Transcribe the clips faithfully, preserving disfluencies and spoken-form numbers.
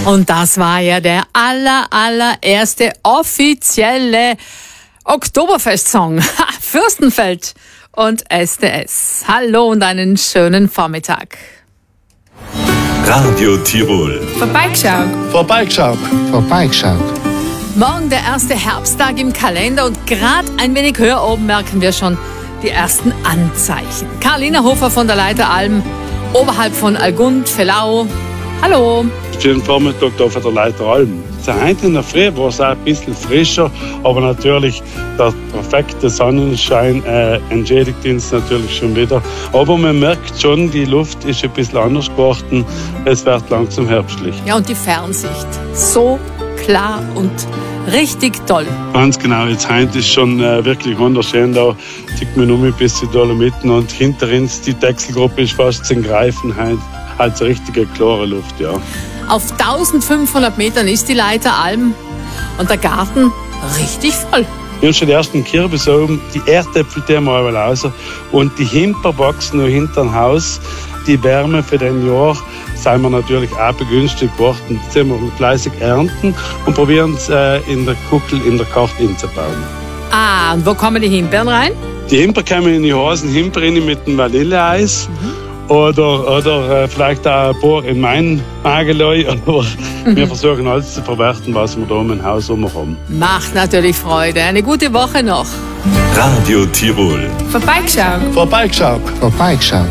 Und das war ja der aller, allererste offizielle Oktoberfest-Song. Fürstenfeld und S D S. Hallo und einen schönen Vormittag. Radio Tirol. Vorbeigeschaut. Vorbeigeschaut. Vorbeigeschaut. Morgen der erste Herbsttag im Kalender und gerade ein wenig höher oben merken wir schon die ersten Anzeichen. Karl Hofer von der Leiteralm, oberhalb von Algund, Fellau. Hallo. Schönen Vormittag hier von der Leiteralm. Heute in der Früh war es auch ein bisschen frischer, aber natürlich der perfekte Sonnenschein äh, entschädigt uns natürlich schon wieder. Aber man merkt schon, die Luft ist ein bisschen anders geworden. Es wird langsam herbstlich. Ja, und die Fernsicht. So klar und richtig toll. Ganz genau, jetzt heute ist schon äh, wirklich wunderschön. Da zieht man um bis zu Dolomiten und hinter uns die Dechselgruppe ist fast zum Greifen. Heute halt so richtige klare Luft, ja. Auf eintausendfünfhundert Metern ist die Leiteralm und der Garten richtig voll. Wir haben schon die ersten Kürbisse oben, die Erdäpfel die haben wir überall raus und die Himper wachsen noch hinter dem Haus. Die Wärme für den Jahr sind wir natürlich auch begünstigt worden. Jetzt sind wir fleißig ernten und probieren es äh, in der Kuckel, in der Karte einzubauen. Ah, und wo kommen die Himbeeren rein? Die Himper kommen in die Hasen, Himper rein mit dem Vanilleeis. Mhm. Oder, oder äh, vielleicht auch ein paar in mein Magelei. Aber mhm. wir versuchen alles zu verwerten, was wir da im Haus haben. Macht natürlich Freude. Eine gute Woche noch. Radio Tirol. Vorbeigeschaut. Vorbeigeschaut. Vorbeigeschaut.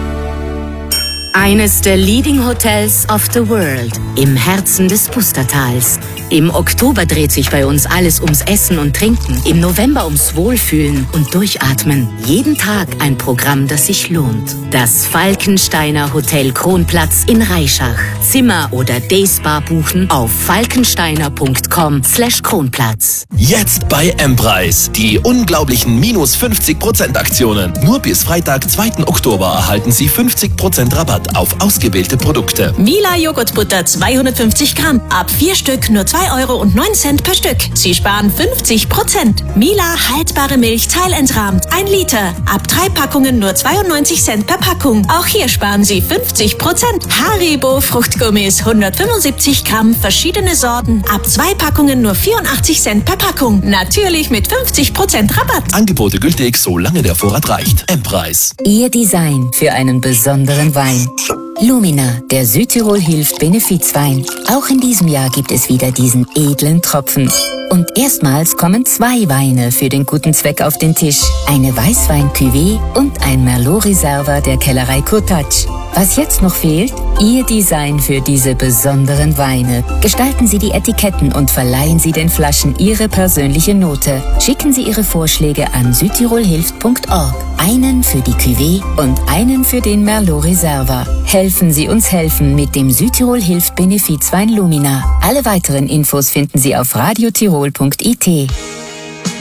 Eines der Leading Hotels of the World im Herzen des Pustertals. Im Oktober dreht sich bei uns alles ums Essen und Trinken, im November ums Wohlfühlen und Durchatmen. Jeden Tag ein Programm, das sich lohnt. Das Falkensteiner Hotel Kronplatz in Reischach. Zimmer oder Dayspa buchen auf falkensteiner punkt com slash Kronplatz. Jetzt bei M-Preis. Die unglaublichen minus fünfzig Prozent Aktionen. Nur bis Freitag, zweiten Oktober erhalten Sie fünfzig Prozent Rabatt auf ausgewählte Produkte. Mila Joghurtbutter zweihundertfünfzig Gramm. Ab vier Stück nur zwei Euro und neun Cent per Stück. Sie sparen fünfzig Prozent. Mila haltbare Milch teilentrahmt. ein Liter. Ab drei Packungen nur zweiundneunzig Cent per Packung. Auch hier sparen Sie fünfzig Prozent. Haribo Fruchtgummis hundertfünfundsiebzig Gramm. Verschiedene Sorten. Ab zwei Packungen nur vierundachtzig Cent per Packung. Natürlich mit fünfzig Prozent Rabatt. Angebote gültig, solange der Vorrat reicht. M-Preis. Ihr Design für einen besonderen Wein. Lumina, der Südtirol hilft Benefizwein. Auch in diesem Jahr gibt es wieder diesen edlen Tropfen. Und erstmals kommen zwei Weine für den guten Zweck auf den Tisch. Eine Weißwein-Cuvée und ein Merlot Reserva der Kellerei Kurtatsch. Was jetzt noch fehlt? Ihr Design für diese besonderen Weine. Gestalten Sie die Etiketten und verleihen Sie den Flaschen Ihre persönliche Note. Schicken Sie Ihre Vorschläge an südtirolhilft punkt org. Einen für die Cuvée und einen für den Merlot Reserva. Helfen Sie uns helfen mit dem Südtirol hilft Benefizwein Lumina. Alle weiteren Infos finden Sie auf radiotirol punkt it.